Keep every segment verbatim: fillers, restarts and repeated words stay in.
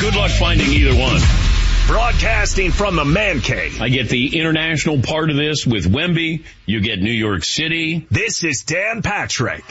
Good luck finding either one. Broadcasting from the Man Cave. I get the international part of this with Wemby. You get New York City. This is Dan Patrick.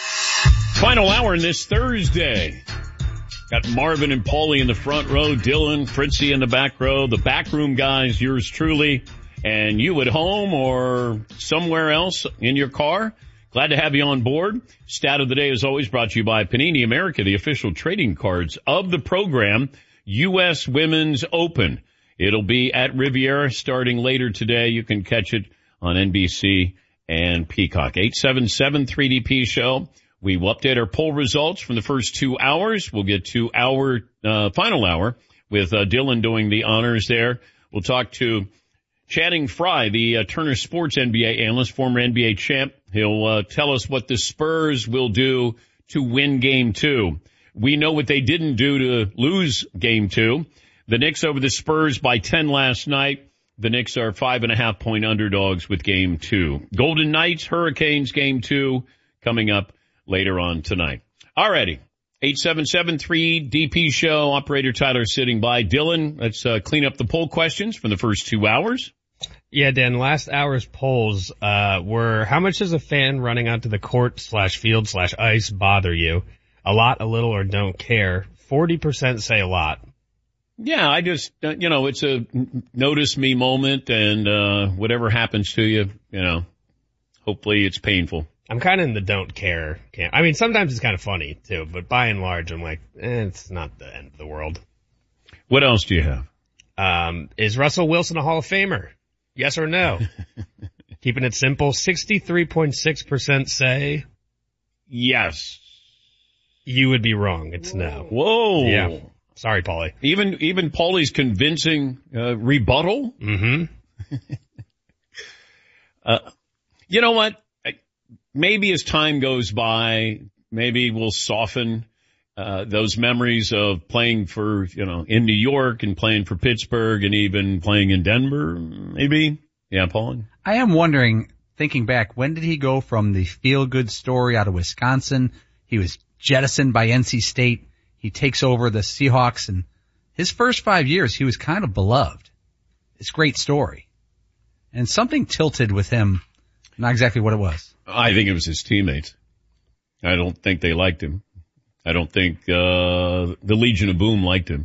Final hour in this Thursday. Got Marvin and Paulie in the front row, Dylan, Fritzy in the back row, the backroom guys, yours truly, and you at home or somewhere else in your car. Glad to have you on board. Stat of the day is always brought to you by Panini America, the official trading cards of the program. U S Women's Open. It'll be at Riviera starting later today. You can catch it on N B C and Peacock. eight seven seven three D P show. We will update our poll results from the first two hours. We'll get to our uh, final hour with uh, Dylan doing the honors there. We'll talk to Channing Frye, the uh, Turner Sports N B A analyst, former N B A champ. He'll uh, tell us what the Spurs will do to win game two. We know what they didn't do to lose game two. The Knicks over the Spurs by ten last night. The Knicks are five and a half point underdogs with game two. Golden Knights, Hurricanes game two coming up later on tonight. Alrighty. eight seven seven three D P show. Operator Tyler sitting by. Dylan, let's uh, clean up the poll questions from the first two hours. Yeah, Dan, last hour's polls uh were, how much does a fan running onto the court slash field slash ice bother you? A lot, a little, or don't care. forty percent say a lot. Yeah, I just, uh, you know, it's a notice me moment, and uh whatever happens to you, you know, hopefully it's painful. I'm kind of in the don't care camp. I mean, sometimes it's kind of funny, too, but by and large, I'm like, eh, it's not the end of the world. What else do you have? Um, is Russell Wilson a Hall of Famer? Yes or no? Keeping it simple, sixty-three point six percent say yes. You would be wrong. It's no. Whoa. Yeah. Sorry, Paulie. Even, even Paulie's convincing, uh, rebuttal? Mm-hmm. uh, you know what? Maybe as time goes by, maybe we'll soften, uh, those memories of playing for, you know, in New York and playing for Pittsburgh and even playing in Denver. Maybe. Yeah, Paul? I am wondering, thinking back, when did he go from the feel-good story out of Wisconsin? He was jettisoned by N C State. He takes over the Seahawks, and his first five years, he was kind of beloved. It's a great story. And something tilted with him, not exactly what it was. I think it was his teammates. I don't think they liked him. I don't think uh the Legion of Boom liked him.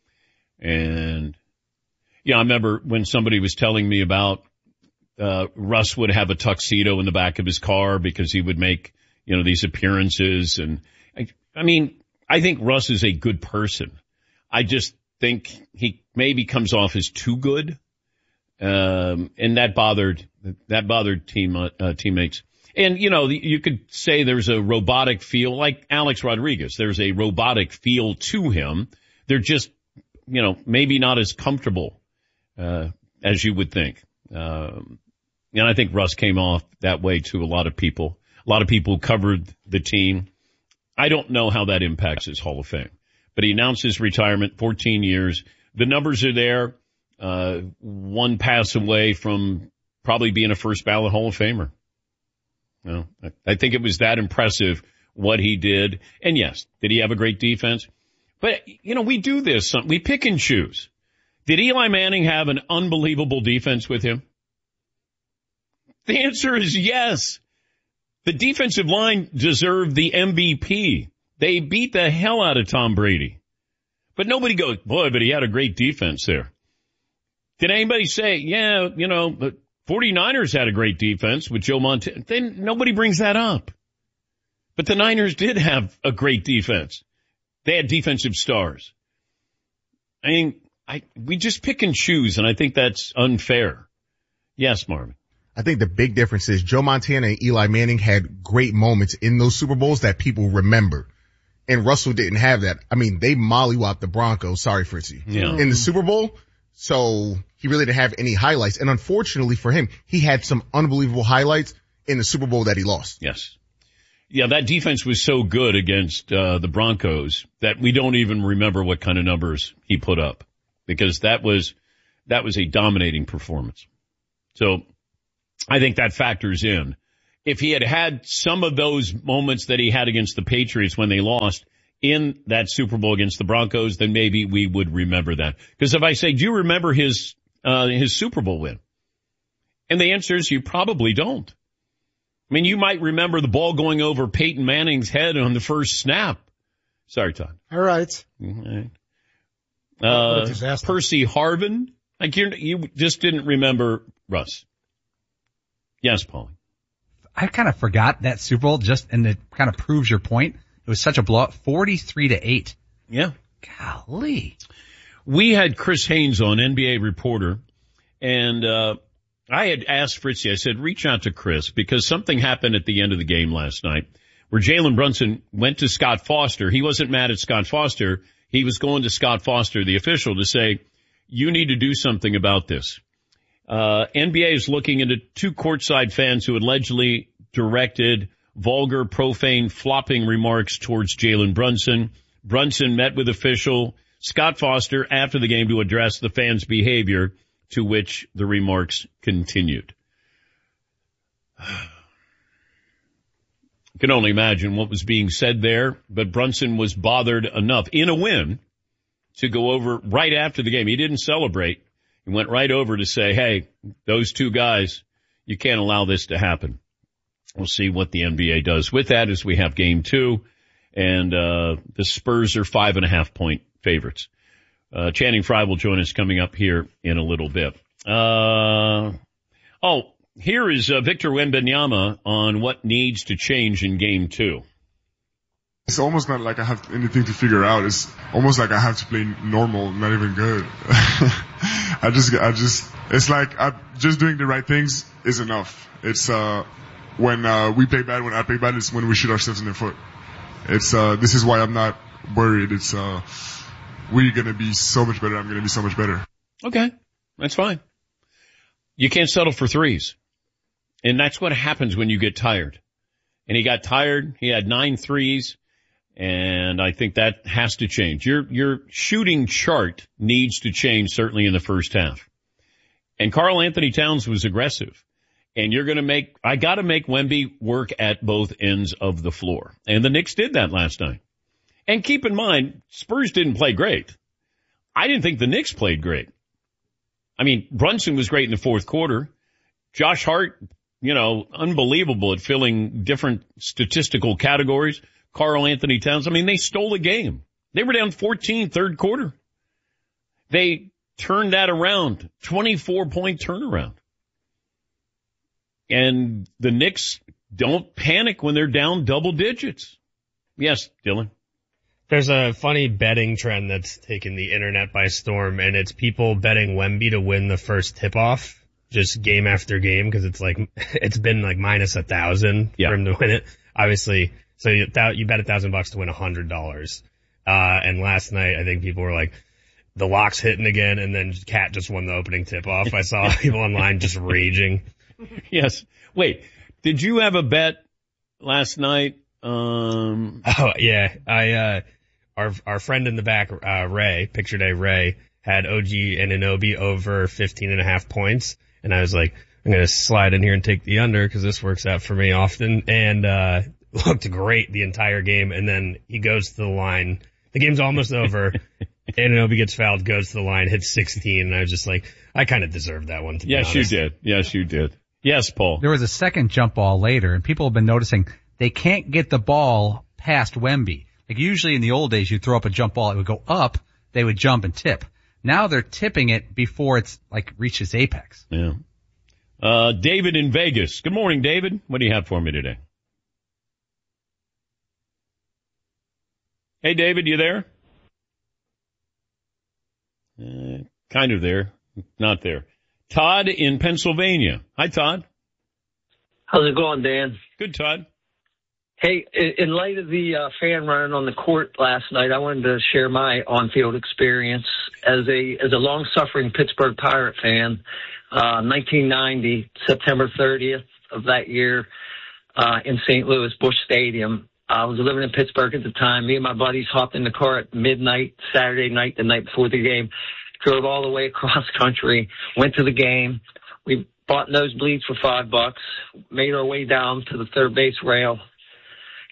And, yeah, I remember when somebody was telling me about uh Russ would have a tuxedo in the back of his car because he would make, you know, these appearances. And, I, I mean, I think Russ is a good person. I just think he maybe comes off as too good. Um, and that bothered, that bothered team, uh, teammates. And, you know, you could say there's a robotic feel, like Alex Rodriguez. There's a robotic feel to him. They're just, you know, maybe not as comfortable, uh, as you would think. Um, and I think Russ came off that way to a lot of people. A lot of people who covered the team. I don't know how that impacts his Hall of Fame. But he announced his retirement, fourteen years. The numbers are there. Uh, one pass away from probably being a first ballot Hall of Famer. No, I think it was that impressive what he did. And yes, did he have a great defense? But, you know, we do this. We pick and choose. Did Eli Manning have an unbelievable defense with him? The answer is yes. The defensive line deserved the M V P. They beat the hell out of Tom Brady. But nobody goes, boy, but he had a great defense there. Did anybody say, yeah, you know, but forty-niners had a great defense with Joe Montana? Then nobody brings that up. But the Niners did have a great defense. They had defensive stars. I mean, I, we just pick and choose, and I think that's unfair. Yes, Marvin. I think the big difference is Joe Montana and Eli Manning had great moments in those Super Bowls that people remember. And Russell didn't have that. I mean, they mollywopped the Broncos. Sorry, Fritzy. Yeah. In the Super Bowl. So he really didn't have any highlights. And unfortunately for him, he had some unbelievable highlights in the Super Bowl that he lost. Yes. Yeah, that defense was so good against uh the Broncos that we don't even remember what kind of numbers he put up, because that was that was a dominating performance. So I think that factors in. If he had had some of those moments that he had against the Patriots when they lost, in that Super Bowl against the Broncos, then maybe we would remember that. Because if I say, do you remember his, uh, his Super Bowl win? And the answer is you probably don't. I mean, you might remember the ball going over Peyton Manning's head on the first snap. Sorry, Todd. All right. Mm-hmm. Uh, Percy Harvin. Like you, you just didn't remember Russ. Yes, Paul. I kind of forgot that Super Bowl just, and it kind of proves your point. It was such a blowout, forty-three to eight. Yeah. Golly. We had Chris Haynes on, N B A reporter, and, uh, I had asked Fritzy, I said, reach out to Chris because something happened at the end of the game last night where Jalen Brunson went to Scott Foster. He wasn't mad at Scott Foster. He was going to Scott Foster, the official, to say, you need to do something about this. Uh, N B A is looking into two courtside fans who allegedly directed vulgar, profane, flopping remarks towards Jalen Brunson. Brunson met with official Scott Foster after the game to address the fans' behavior, to which the remarks continued. I can only imagine what was being said there, but Brunson was bothered enough in a win to go over right after the game. He didn't celebrate. He went right over to say, hey, those two guys, you can't allow this to happen. We'll see what the N B A does with that as we have game two, and uh the Spurs are five and a half point favorites. Uh, Channing Frye will join us coming up here in a little bit. Uh, oh, here is uh, Victor Wembanyama on what needs to change in game two. It's almost not like I have anything to figure out. It's almost like I have to play normal, not even good. I just, I just, it's like I'm just doing the right things is enough. It's, uh, when, uh, we play bad, when I play bad, it's when we shoot ourselves in the foot. It's, uh, this is why I'm not worried. It's, uh, we're going to be so much better. I'm going to be so much better. Okay. That's fine. You can't settle for threes. And that's what happens when you get tired. And he got tired. He had nine threes. And I think that has to change. Your, your shooting chart needs to change, certainly in the first half. And Karl Anthony Towns was aggressive. And you're going to make, I got to make Wemby work at both ends of the floor. And the Knicks did that last night. And keep in mind, Spurs didn't play great. I didn't think the Knicks played great. I mean, Brunson was great in the fourth quarter. Josh Hart, you know, unbelievable at filling different statistical categories. Karl Anthony Towns, I mean, they stole the game. They were down fourteen third quarter. They turned that around, twenty-four point turnaround. And the Knicks don't panic when they're down double digits. Yes, Dylan. There's a funny betting trend that's taken the internet by storm, and it's people betting Wemby to win the first tip-off, just game after game, because it's like, it's been like minus a thousand yeah. for him to win it. Obviously, so you, you bet a thousand bucks to win a hundred dollars. Uh, and last night, I think people were like, the lock's hitting again, and then Cat just won the opening tip-off. I saw people online just raging. Yes. Wait, did you have a bet last night? Um, oh, yeah. I, uh, Our our friend in the back, uh, Ray, Picture Day Ray, had O G Anunoby over fifteen and a half points. And I was like, I'm going to slide in here and take the under because this works out for me often. And, uh, looked great the entire game. And then he goes to the line. The game's almost over. Anunoby gets fouled, goes to the line, hits sixteen. And I was just like, I kind of deserved that one, to be yes, honest. Yes, you did. Yes, you did. Yes, Paul. There was a second jump ball later, and people have been noticing they can't get the ball past Wemby. Like usually in the old days, you throw up a jump ball, it would go up, they would jump and tip. Now they're tipping it before it's like reaches apex. Yeah. Uh, David in Vegas. Good morning, David. What do you have for me today? Hey, David, you there? Uh, kind of there. Not there. Todd in Pennsylvania. Hi, Todd. How's it going, Dan? Good, Todd. Hey, in light of the uh, fan running on the court last night, I wanted to share my on-field experience as a as a long-suffering Pittsburgh Pirate fan. Uh, nineteen ninety, September thirtieth of that year, uh, in Saint Louis, Busch Stadium. I was living in Pittsburgh at the time. Me and my buddies hopped in the car at midnight, Saturday night, the night before the game, drove all the way across country, went to the game. We bought nosebleeds for five bucks, made our way down to the third base rail,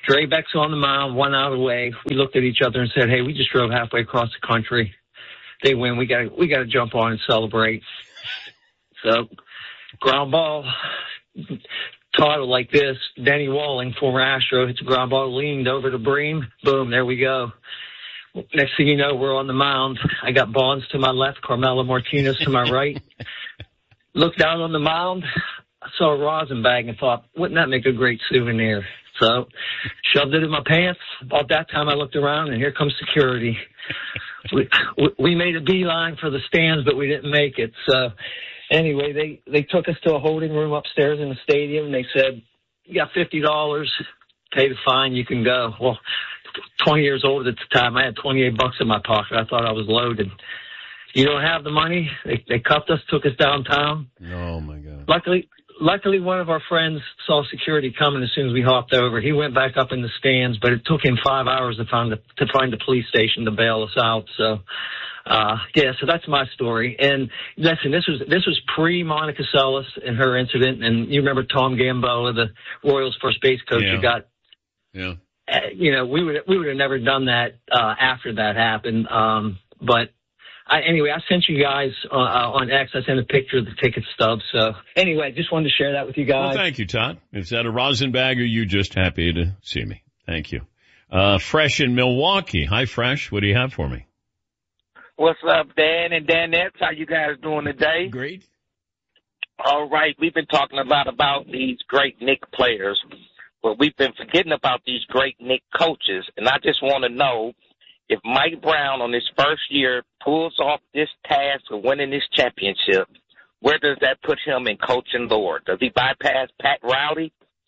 Drabek's on the mound, one out away. We looked at each other and said, hey, we just drove halfway across the country. They win. We got we got to jump on and celebrate. So, ground ball, title like this. Denny Walling, former Astro, hits a ground ball, leaned over to Bream. Boom, there we go. Next thing you know, we're on the mound. I got Bonds to my left, Carmelo Martinez to my right. Looked down on the mound. I saw a rosin bag and thought, wouldn't that make a great souvenir? So, shoved it in my pants. About that time, I looked around, and here comes security. We, we made a beeline for the stands, but we didn't make it. So, anyway, they, they took us to a holding room upstairs in the stadium. They said, you got fifty dollars, pay the fine, you can go. Well, twenty years old at the time, I had twenty-eight bucks in my pocket. I thought I was loaded. You don't have the money. They, they cuffed us, took us downtown. Oh, my God. Luckily, luckily, one of our friends saw security coming as soon as we hopped over. He went back up in the stands, but it took him five hours to find the, to find the police station to bail us out. So, uh, yeah, so that's my story. And listen, this was, this was pre-Monica Seles and her incident. And you remember Tom Gamboa, the Royals first base coach, Yeah. who got, Yeah. uh, you know, we would, we would have never done that, uh, after that happened. Um, but, I, anyway, I sent you guys uh, uh, on X. I sent a picture of the ticket stub. So anyway, just wanted to share that with you guys. Well, thank you, Todd. Is that a rosin bag, or are you just happy to see me? Thank you. Uh, Fresh in Milwaukee. Hi, Fresh. What do you have for me? What's up, Dan and Danettes? How you guys doing today? Great. All right. We've been talking a lot about these great Knicks players, but we've been forgetting about these great Knicks coaches. And I just want to know, if Mike Brown on his first year pulls off this task of winning this championship, where does that put him in coaching lore? Does he bypass Pat Riley?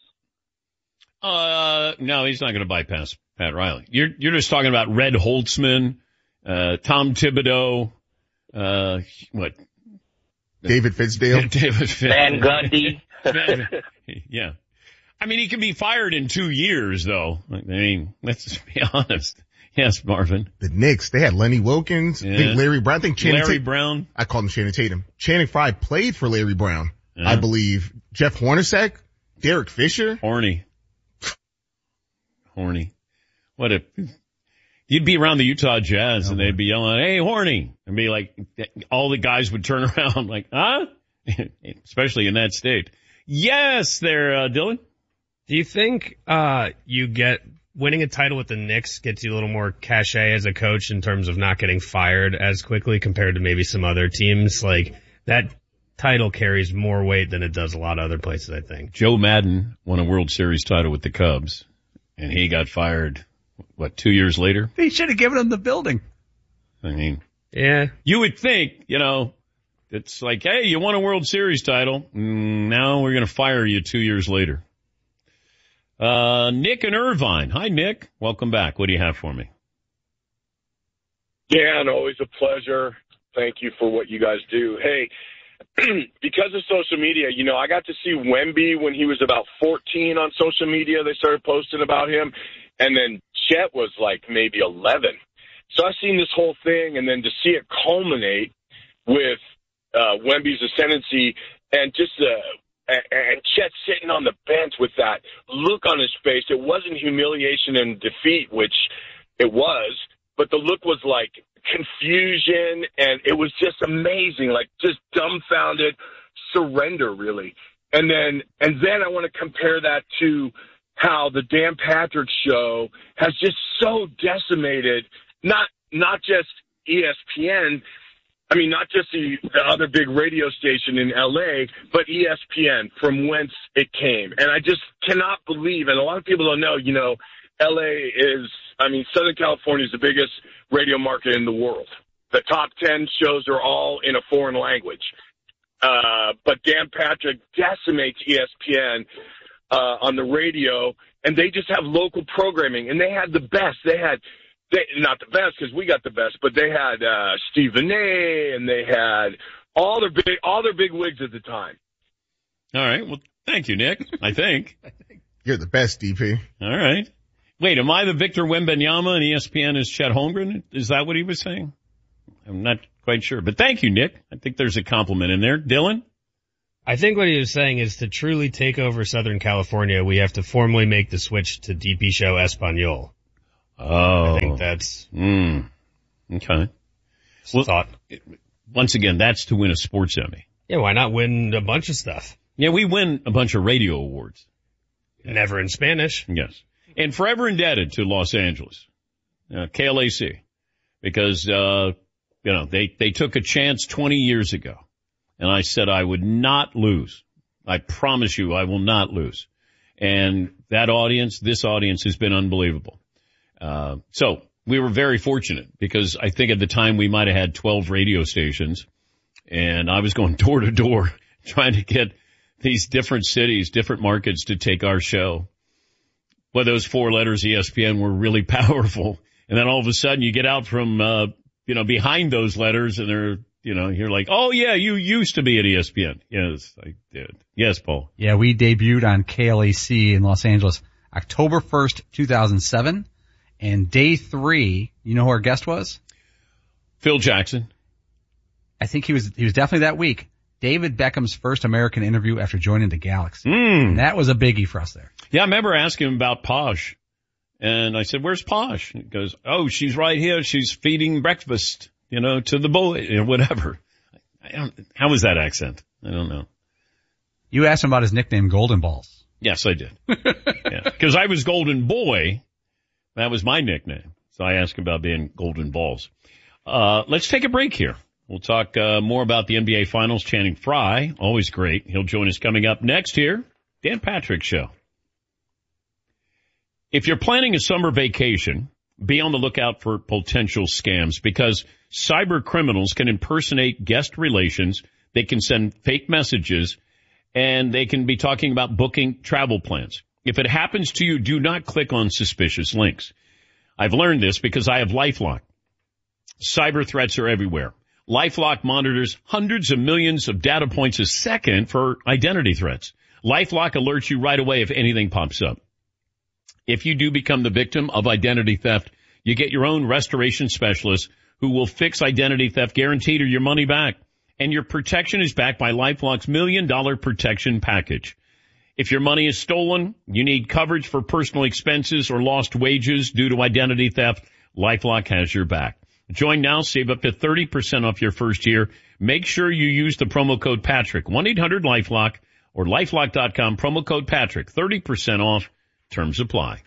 Uh, no, he's not going to bypass Pat Riley. You're, you're just talking about Red Holtzman, uh, Tom Thibodeau, uh, what? David Fitzdale. David Fitzdale. Van Gundy. Yeah. I mean, he can be fired in two years, though. I mean, let's just be honest. Yes, Marvin. The Knicks, they had Lenny Wilkins, Yeah. I think Larry Brown, I think Channing Larry Ta- Brown. I called him Channing Tatum. Channing Frye played for Larry Brown, Yeah. I believe. Jeff Hornacek, Derek Fisher. Horny. Horny. What a, you'd be around the Utah Jazz and they'd be yelling, hey, Horny. And be like, all the guys would turn around like, huh? Especially in that state. Yes, there, uh, Dylan. Do you think uh you get winning a title with the Knicks gets you a little more cachet as a coach in terms of not getting fired as quickly compared to maybe some other teams? Like, that title carries more weight than it does a lot of other places, I think. Joe Madden won a World Series title with the Cubs, and he got fired, what, two years later? They should have given him the building. I mean, Yeah. you would think, you know, it's like, hey, you won a World Series title. Mm, now we're going to fire you two years later. Uh, Nick and Irvine. Hi, Nick. Welcome back. What do you have for me? Dan, always a pleasure. Thank you for what you guys do. Hey, because of social media, you know, I got to see Wemby when he was about fourteen on social media. They started posting about him. And then Chet was like maybe eleven. So I've seen this whole thing, and then to see it culminate with uh, Wemby's ascendancy and just the and Chet sitting on the bench with that look on his face. It wasn't humiliation and defeat, which it was, but the look was like confusion, and it was just amazing, like just dumbfounded surrender, really. And then, and then I want to compare that to how the Dan Patrick Show has just so decimated, not not just E S P N, I mean, not just the, the other big radio station in L A, but E S P N, from whence it came. And I just cannot believe, and a lot of people don't know, you know, L A is, I mean, Southern California is the biggest radio market in the world. The top ten shows are all in a foreign language. Uh, but Dan Patrick decimates E S P N uh, on the radio, and they just have local programming, and they had the best. They had They, not the best, because we got the best, but they had uh, Stephen A. and they had all their big, all their big wigs at the time. All right. Well, thank you, Nick. I think. You're the best, D P. All right. Wait, am I the Victor Wembanyama and E S P N is Chet Holmgren? Is that what he was saying? I'm not quite sure, but thank you, Nick. I think there's a compliment in there. Dylan? I think what he was saying is to truly take over Southern California, we have to formally make the switch to D P Show Espanol. Oh. I think that's Mm. Okay. Well, thought. Once again, that's to win a sports Emmy. Yeah, why not win a bunch of stuff? Yeah, we win a bunch of radio awards. Never in Spanish. Yes. And forever indebted to Los Angeles, uh, K L A C, because, uh, you know, they, they took a chance twenty years ago. And I said I would not lose. I promise you I will not lose. And that audience, this audience has been unbelievable. Uh, so we were very fortunate because I think at the time we might have had twelve radio stations and I was going door to door trying to get these different cities, different markets to take our show. Well, those four letters E S P N were really powerful. And then all of a sudden you get out from, uh, you know, behind those letters and they're, you know, you're like, oh yeah, you used to be at E S P N. Yes, I did. Yes, Paul. Yeah, we debuted on K L A C in Los Angeles October first, two thousand seven. And day three, you know who our guest was? Phil Jackson. I think he was, he was definitely that week. David Beckham's first American interview after joining the Galaxy. Mm. And that was a biggie for us there. Yeah, I remember asking him about Posh. And I said, where's Posh? He goes, oh, she's right here. She's feeding breakfast, you know, to the boy, or whatever. I don't, how was that accent? I don't know. You asked him about his nickname, Golden Balls. Yes, I did. Yeah, because I was Golden Boy. That was my nickname. So I asked him about being Golden Balls. Uh, let's take a break here. We'll talk uh, more about the N B A Finals. Channing Frye, always great. He'll join us coming up next here. Dan Patrick Show. If you're planning a summer vacation, be on the lookout for potential scams because cyber criminals can impersonate guest relations. They can send fake messages and they can be talking about booking travel plans. If it happens to you, do not click on suspicious links. I've learned this because I have LifeLock. Cyber threats are everywhere. LifeLock monitors hundreds of millions of data points a second for identity threats. LifeLock alerts you right away if anything pops up. If you do become the victim of identity theft, you get your own restoration specialist who will fix identity theft guaranteed or your money back. And your protection is backed by LifeLock's million dollar protection package. If your money is stolen, you need coverage for personal expenses or lost wages due to identity theft, LifeLock has your back. Join now, save up to thirty percent off your first year. Make sure you use the promo code Patrick, one eight hundred LifeLock or lifelock dot com, promo code Patrick, thirty percent off. Terms apply.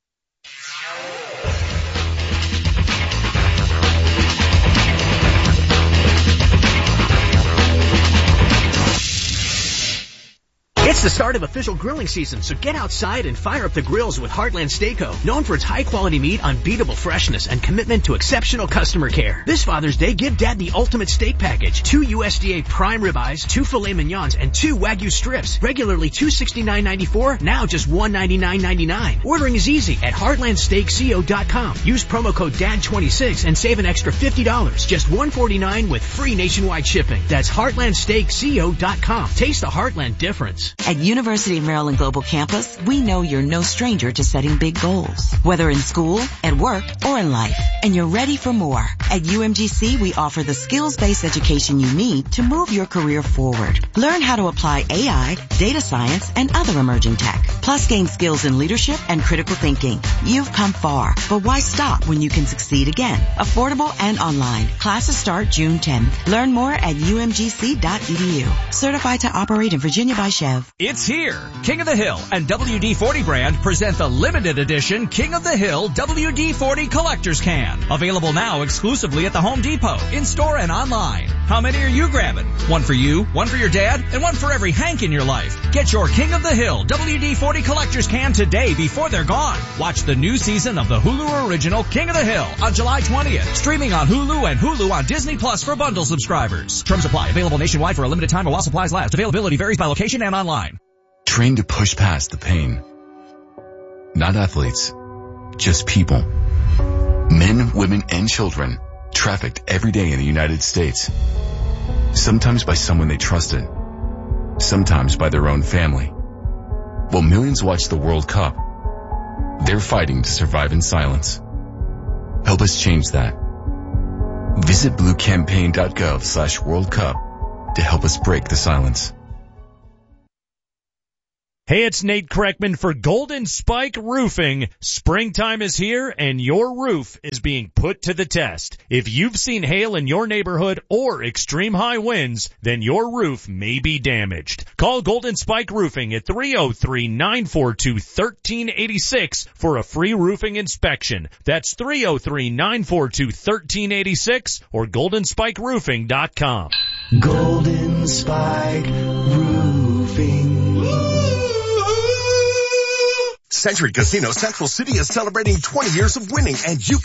It's the start of official grilling season, so get outside and fire up the grills with Heartland Steakco, known for its high-quality meat, unbeatable freshness, and commitment to exceptional customer care. This Father's Day, give Dad the ultimate steak package. Two U S D A prime ribeyes, two filet mignons, and two Wagyu strips. Regularly two hundred sixty-nine dollars and ninety-four cents, now just one hundred ninety-nine dollars and ninety-nine cents. Ordering is easy at heartland steak co dot com. Use promo code D A D twenty-six and save an extra fifty dollars. Just one hundred forty-nine dollars with free nationwide shipping. That's heartland steak co dot com. Taste the Heartland difference. At University of Maryland Global Campus, we know you're no stranger to setting big goals, whether in school, at work, or in life, and you're ready for more. At U M G C, we offer the skills-based education you need to move your career forward. Learn how to apply A I, data science, and other emerging tech, plus gain skills in leadership and critical thinking. You've come far, but why stop when you can succeed again? Affordable and online. Classes start June tenth. Learn more at U M G C dot E D U. Certified to operate in Virginia by Chev. It's here. King of the Hill and W D forty brand present the limited edition King of the Hill W D forty Collector's Can. Available now exclusively at the Home Depot, in-store and online. How many are you grabbing? One for you, one for your dad, and one for every Hank in your life. Get your King of the Hill W D forty Collector's Can today before they're gone. Watch the new season of the Hulu original King of the Hill on July twentieth. Streaming on Hulu and Hulu on Disney Plus for bundle subscribers. Terms apply. Available nationwide for a limited time while supplies last. Availability varies by location and online. Trained to push past the pain. Not athletes, just people. Men, women, and children trafficked every day in the United States. Sometimes by someone they trusted. Sometimes by their own family. While millions watch the World Cup, they're fighting to survive in silence. Help us change that. Visit bluecampaign dot gov slash World Cup to help us break the silence. Hey, it's Nate Kreckman for Golden Spike Roofing. Springtime is here and your roof is being put to the test. If you've seen hail in your neighborhood or extreme high winds, then your roof may be damaged. Call Golden Spike Roofing at three oh three, nine four two, one three eight six for a free roofing inspection. That's three oh three, nine four two, one three eight six or golden spike roofing dot com. Golden Spike Roofing. Century Casino Central City is celebrating twenty years of winning, and you